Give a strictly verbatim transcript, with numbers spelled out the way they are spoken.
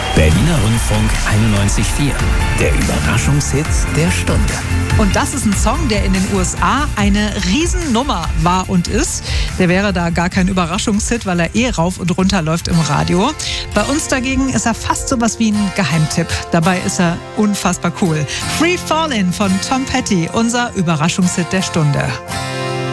Berliner Rundfunk einundneunzig Komma vier. Der Überraschungshit der Stunde. Und das ist ein Song, der in den U S A eine Riesennummer war und ist. Der wäre da gar kein Überraschungshit, weil er eh rauf und runter läuft im Radio. Bei uns dagegen ist er fast sowas wie ein Geheimtipp. Dabei ist er unfassbar cool. Free Fallin' von Tom Petty, unser Überraschungshit der Stunde.